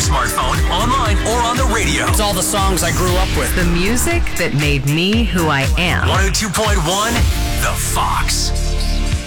smartphone, online, or on the radio. It's all the songs I grew up with. The music that made me who I am. 102.1 The Fox.